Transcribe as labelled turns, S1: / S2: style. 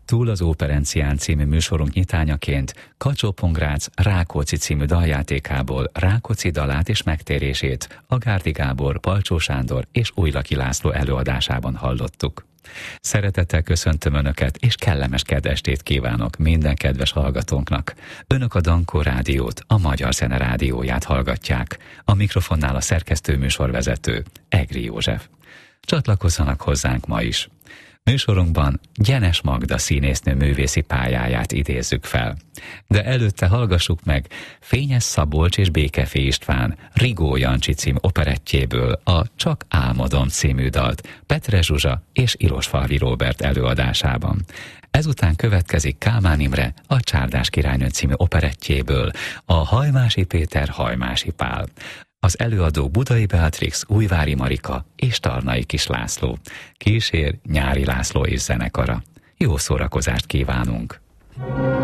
S1: Túl az Óperencián című műsorunk nyitányaként Kacsó-Pongrácz Rákóczi című daljátékából Rákóczi dalát és megtérését a Gárdi Gábor, Palcsó Sándor és Újlaki László előadásában hallottuk. Szeretettel köszöntöm Önöket, és kellemes kedvestét kívánok minden kedves hallgatónknak. Önök a Dankó Rádiót, a Magyar Zene Rádióját hallgatják. A mikrofonnál a szerkesztő műsorvezető, Egri József. Csatlakozzanak hozzánk ma is. Műsorunkban Gyenes Magda színésznő művészi pályáját idézzük fel. De előtte hallgassuk meg Fényes Szabolcs és Békefé István Rigó Jancsi cím operettjéből a Csak álmodom című dalt Petre Zsuzsa és Ilosfalvi Róbert előadásában. Ezután következik Kálmán Imre a Csárdás királynő című operettjéből a Hajmási Péter Hajmási Pál. Az előadó Budai Beatrix, Újvári Marika és Tarnai Kis László. Kísér Nyári László és zenekara. Jó szórakozást kívánunk!